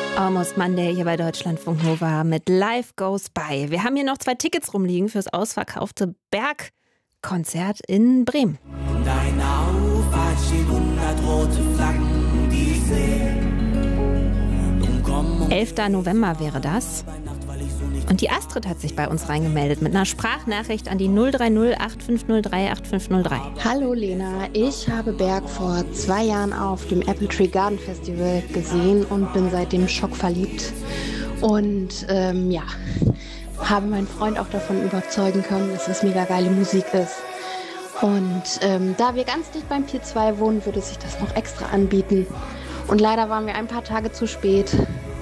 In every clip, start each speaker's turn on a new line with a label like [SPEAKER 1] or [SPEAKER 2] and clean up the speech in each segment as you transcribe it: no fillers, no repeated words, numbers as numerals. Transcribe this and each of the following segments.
[SPEAKER 1] Almost Monday hier bei Deutschlandfunk Nova mit Life Goes By. Wir haben hier noch 2 Tickets rumliegen fürs ausverkaufte Bergkonzert in Bremen.
[SPEAKER 2] In deiner Auffahrt stehen 100 rote Flaggen, die ich sehe.
[SPEAKER 1] 11. November wäre das. Und die Astrid hat sich bei uns reingemeldet mit einer Sprachnachricht an die 030 8503 8503.
[SPEAKER 3] Hallo Lena, ich habe Berg vor 2 Jahren auf dem Apple Tree Garden Festival gesehen und bin seitdem schockverliebt. Und habe meinen Freund auch davon überzeugen können, dass es mega geile Musik ist. Und da wir ganz dicht beim Pier 2 wohnen, würde sich das noch extra anbieten. Und leider waren wir ein paar Tage zu spät.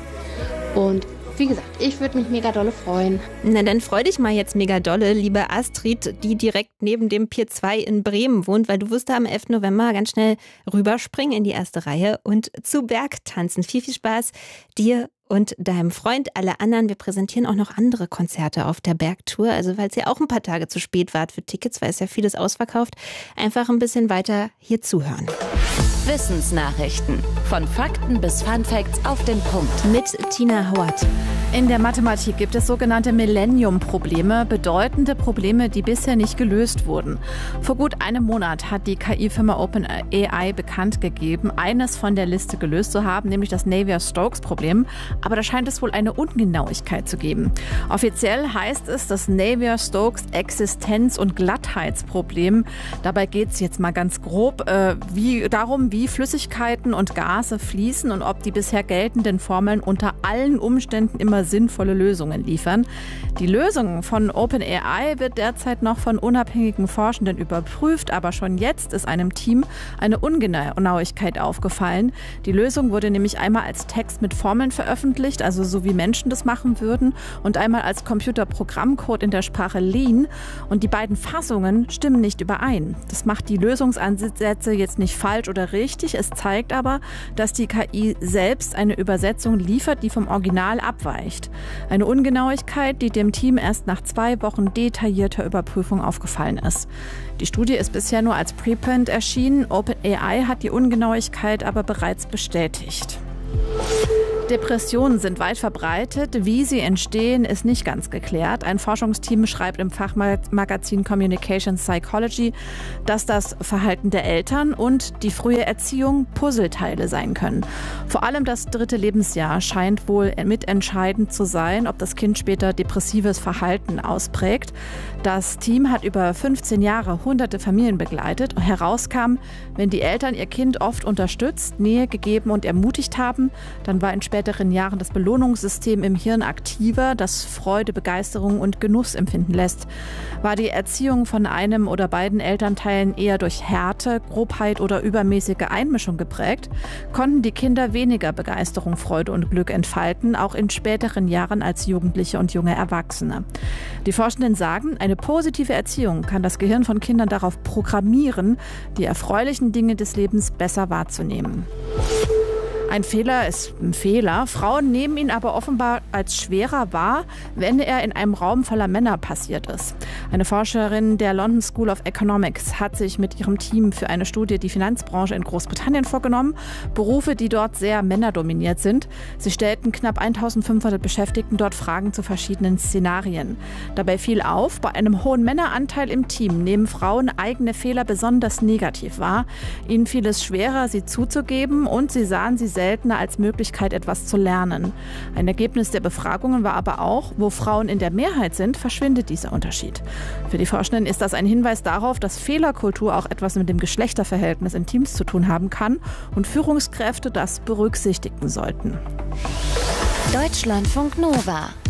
[SPEAKER 3] Und wie gesagt, ich würde mich mega dolle freuen.
[SPEAKER 1] Na, dann freu dich mal jetzt mega dolle, liebe Astrid, die direkt neben dem Pier 2 in Bremen wohnt, weil du wirst da am 11. November ganz schnell rüberspringen in die erste Reihe und zu Berg tanzen. Viel, viel Spaß dir und deinem Freund, alle anderen. Wir präsentieren auch noch andere Konzerte auf der Bergtour. Also falls ihr auch ein paar Tage zu spät wart für Tickets, weil es ja vieles ausverkauft, einfach ein bisschen weiter hier zuhören.
[SPEAKER 4] Wissensnachrichten. Von Fakten bis Funfacts auf den Punkt.
[SPEAKER 1] Mit Tina Howard.
[SPEAKER 5] In der Mathematik gibt es sogenannte Millennium-Probleme, bedeutende Probleme, die bisher nicht gelöst wurden. Vor gut einem Monat hat die KI-Firma OpenAI bekannt gegeben, eines von der Liste gelöst zu haben, nämlich das Navier-Stokes-Problem. Aber da scheint es wohl eine Ungenauigkeit zu geben. Offiziell heißt es das Navier-Stokes-Existenz- und Glattheitsproblem. Dabei geht es jetzt mal ganz grob darum, wie Flüssigkeiten und Gase fließen und ob die bisher geltenden Formeln unter allen Umständen immer sinnvolle Lösungen liefern. Die Lösung von OpenAI wird derzeit noch von unabhängigen Forschenden überprüft, aber schon jetzt ist einem Team eine Ungenauigkeit aufgefallen. Die Lösung wurde nämlich einmal als Text mit Formeln veröffentlicht, also so wie Menschen das machen würden, und einmal als Computerprogrammcode in der Sprache Lean. Und die beiden Fassungen stimmen nicht überein. Das macht die Lösungsansätze jetzt nicht falsch oder richtig. Es zeigt aber, dass die KI selbst eine Übersetzung liefert, die vom Original abweicht. Eine Ungenauigkeit, die dem Team erst nach 2 Wochen detaillierter Überprüfung aufgefallen ist. Die Studie ist bisher nur als Preprint erschienen. OpenAI hat die Ungenauigkeit aber bereits bestätigt. Depressionen sind weit verbreitet. Wie sie entstehen, ist nicht ganz geklärt. Ein Forschungsteam schreibt im Fachmagazin Communication Psychology, dass das Verhalten der Eltern und die frühe Erziehung Puzzleteile sein können. Vor allem das 3. Lebensjahr scheint wohl mitentscheidend zu sein, ob das Kind später depressives Verhalten ausprägt. Das Team hat über 15 Jahre hunderte Familien begleitet. Herauskam, wenn die Eltern ihr Kind oft unterstützt, Nähe gegeben und ermutigt haben, dann war in späteren Jahren das Belohnungssystem im Hirn aktiver, das Freude, Begeisterung und Genuss empfinden lässt. War die Erziehung von einem oder beiden Elternteilen eher durch Härte, Grobheit oder übermäßige Einmischung geprägt, konnten die Kinder weniger Begeisterung, Freude und Glück entfalten, auch in späteren Jahren als Jugendliche und junge Erwachsene. Die Forschenden sagen, eine positive Erziehung kann das Gehirn von Kindern darauf programmieren, die erfreulichen Dinge des Lebens besser wahrzunehmen. Ein Fehler ist ein Fehler. Frauen nehmen ihn aber offenbar als schwerer wahr, wenn er in einem Raum voller Männer passiert ist. Eine Forscherin der London School of Economics hat sich mit ihrem Team für eine Studie die Finanzbranche in Großbritannien vorgenommen. Berufe, die dort sehr männerdominiert sind. Sie stellten knapp 1500 Beschäftigten dort Fragen zu verschiedenen Szenarien. Dabei fiel auf, bei einem hohen Männeranteil im Team nehmen Frauen eigene Fehler besonders negativ wahr. Ihnen fiel es schwerer, sie zuzugeben, und sie sahen sie seltener als Möglichkeit, etwas zu lernen. Ein Ergebnis der Befragungen war aber auch, wo Frauen in der Mehrheit sind, verschwindet dieser Unterschied. Für die Forschenden ist das ein Hinweis darauf, dass Fehlerkultur auch etwas mit dem Geschlechterverhältnis in Teams zu tun haben kann und Führungskräfte das berücksichtigen sollten.
[SPEAKER 4] Deutschlandfunk Nova.